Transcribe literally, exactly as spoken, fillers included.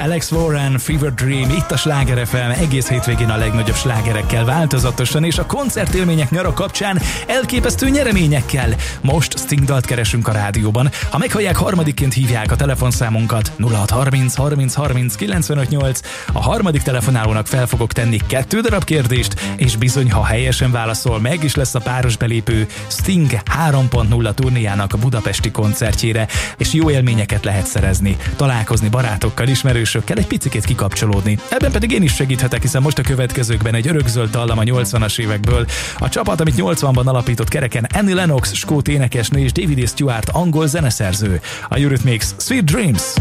Alex Warren, Fever Dream, itt a Sláger ef em, egész hétvégén a legnagyobb slágerekkel változatosan, és a koncertélmények nyara kapcsán elképesztő nyereményekkel. Most Sting dalt keresünk a rádióban. Ha meghallják, harmadikként hívják a telefonszámunkat nulla hat harminc harminc harminc kilencvenöt nyolc. A harmadik telefonálónak fel fogok tenni kettő darab kérdést, és bizony, ha helyesen válaszol, meg is lesz a páros belépő Sting három pont nulla turnéjának a budapesti koncertjére, és jó élményeket lehet szerezni, találkozni barátokkal, ismerősökkel, egy picikét kikapcsolódni. Ebben pedig én is segíthetek, hiszen most a következőkben egy örökzöld dallam a nyolcvanas évekből. A csapat, amit nyolcvanban alapított kereken Annie Lennox, skót énekesnő és David E. Stewart, angol zeneszerző. A Eurythmics, Sweet Dreams.